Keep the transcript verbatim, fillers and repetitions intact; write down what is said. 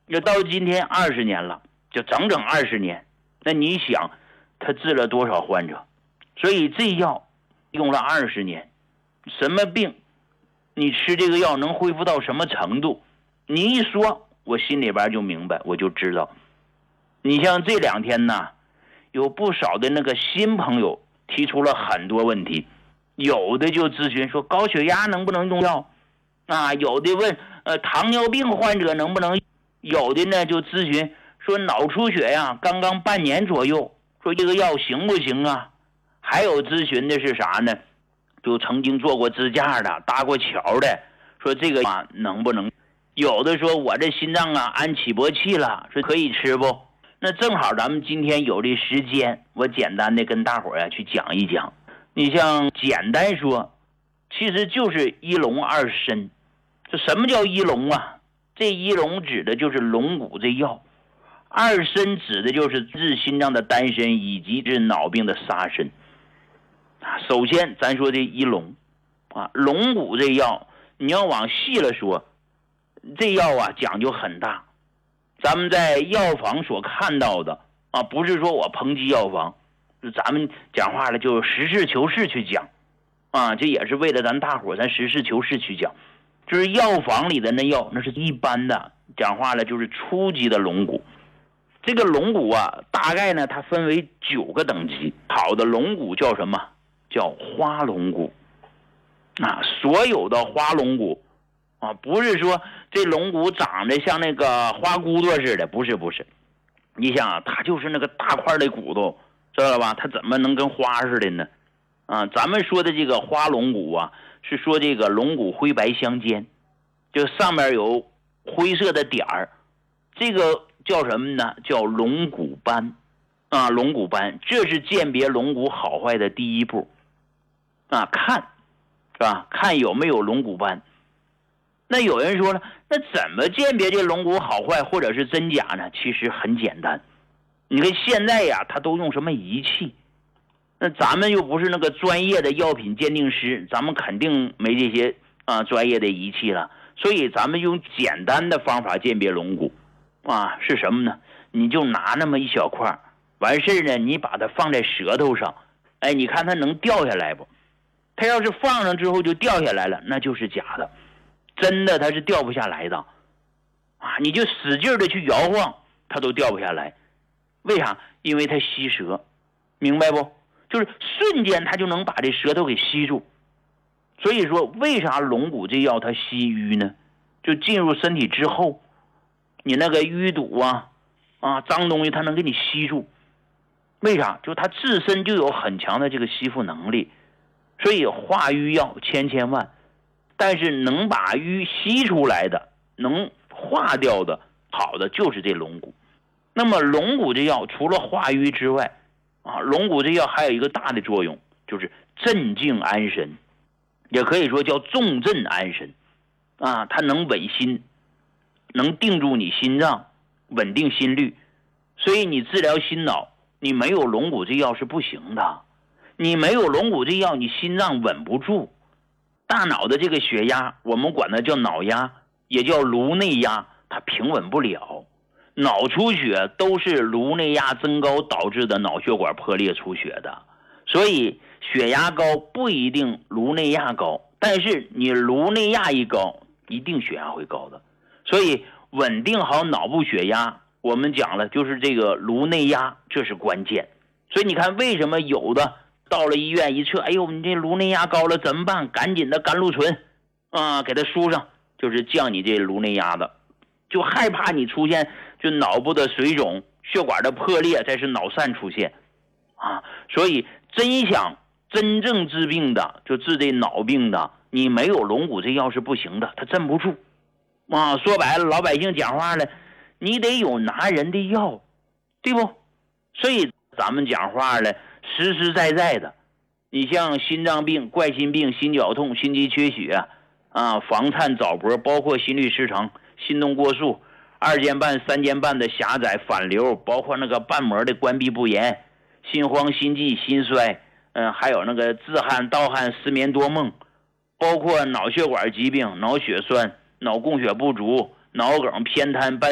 就到今天二十年了，就整整二十年。那你想，他治了多少患者？所以这药用了二十年，什么病，你吃这个药能恢复到什么程度？你一说，我心里边就明白，我就知道。你像这两天呢，有不少的那个新朋友提出了很多问题，有的就咨询说高血压能不能用药啊？有的问呃糖尿病患者能不能？有的呢就咨询说脑出血呀，刚刚半年左右，说这个药行不行啊？还有咨询的是啥呢？就曾经做过支架的、搭过桥的，说这个啊能不能？有的说我这心脏啊安起搏器了，说可以吃不？那正好咱们今天有这时间，我简单的跟大伙儿呀去讲一讲。你像简单说，其实就是一龙二参。这什么叫一龙啊？这一龙指的就是龙骨这药，二参指的就是治心脏的丹参以及治脑病的沙参。首先咱说这一龙啊，龙骨这药你要往细了说，这药啊讲究很大。咱们在药房所看到的啊，不是说我抨击药房，咱们讲话了就实事求是去讲啊，这也是为了咱大伙咱实事求是去讲。就是药房里的那药，那是一般的，讲话了就是初级的龙骨。这个龙骨啊，大概呢它分为九个等级。好的龙骨叫什么？叫花龙骨啊。所有的花龙骨啊，不是说这龙骨长得像那个花骨朵似的，不是不是。你想啊，它就是那个大块的骨头，知道吧？它怎么能跟花似的呢？啊，咱们说的这个花龙骨啊，是说这个龙骨灰白相间，就上面有灰色的点儿，这个叫什么呢？叫龙骨斑啊，龙骨斑，这是鉴别龙骨好坏的第一步啊，看是吧？看有没有龙骨斑。那有人说了，那怎么鉴别这龙骨好坏或者是真假呢？其实很简单，你看现在呀，他都用什么仪器？那咱们又不是那个专业的药品鉴定师，咱们肯定没这些啊专业的仪器了，所以咱们用简单的方法鉴别龙骨啊，是什么呢？你就拿那么一小块，完事呢，你把它放在舌头上，哎，你看它能掉下来不？它要是放上之后就掉下来了，那就是假的，真的它是掉不下来的啊！你就使劲的去摇晃，它都掉不下来，为啥？因为它吸舌，明白不？就是瞬间它就能把这舌头给吸住。所以说为啥龙骨这药它吸淤呢？就进入身体之后，你那个淤堵啊啊脏东西它能给你吸住。为啥？就它自身就有很强的这个吸附能力。所以化瘀药千千万，但是能把瘀吸出来的，能化掉的好的就是这龙骨。那么龙骨这药除了化瘀之外啊，龙骨这药还有一个大的作用，就是镇静安神，也可以说叫重镇安神啊，它能稳心，能定住你心脏，稳定心率。所以你治疗心脑，你没有龙骨这药是不行的。你没有龙骨这药，你心脏稳不住，大脑的这个血压，我们管它叫脑压，也叫颅内压，它平稳不了。脑出血都是颅内压增高导致的脑血管破裂出血的，所以血压高不一定颅内压高，但是你颅内压一高，一定血压会高的。所以稳定好脑部血压，我们讲了就是这个颅内压，这是关键。所以你看为什么有的到了医院一测，哎呦，你这颅内压高了怎么办？赶紧的甘露醇啊，给它输上，就是降你这颅内压的，就害怕你出现就脑部的水肿、血管的破裂，再是脑疝出现啊。所以真想真正治病的，就治这脑病的，你没有龙骨这药是不行的，它镇不住啊。说白了，老百姓讲话了，你得有拿人的药，对不？所以咱们讲话了，实实在在的，你像心脏病、冠心病、心绞痛、心肌缺血啊、房颤早搏，包括心律失常、心动过速、二尖瓣、三尖瓣的狭窄反流，包括那个瓣膜的关闭不严、心慌、心悸、心衰，嗯，还有那个自汗、盗汗、失眠多梦，包括脑血管疾病、脑血栓、脑供血不足、脑梗、偏瘫、